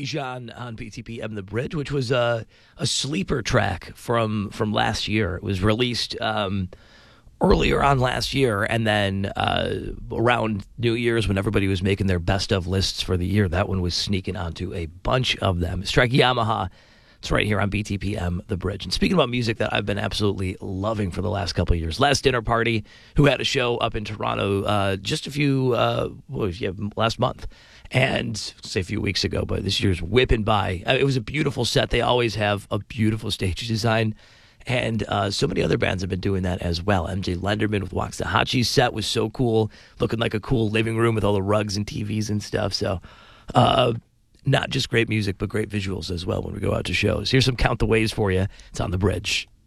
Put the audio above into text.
John on BTPM The Bridge, which was a sleeper track from last year. It was released earlier on last year, and then around New Year's when everybody was making their best of lists for the year, that one was sneaking onto a bunch of them. Strike Yamaha. It's right here on BTPM The Bridge. And speaking about music that I've been absolutely loving for the last couple of years, Last Dinner Party, who had a show up in Toronto just last month. And say a few weeks ago, but this year's whipping by. It was a beautiful set. They always have a beautiful stage design. And so many other bands have been doing that as well. MJ Lenderman with Waxahachie's set was so cool, looking like a cool living room with all the rugs and TVs and stuff. So not just great music, but great visuals as well when we go out to shows. Here's some Count the Ways for you. It's on The Bridge.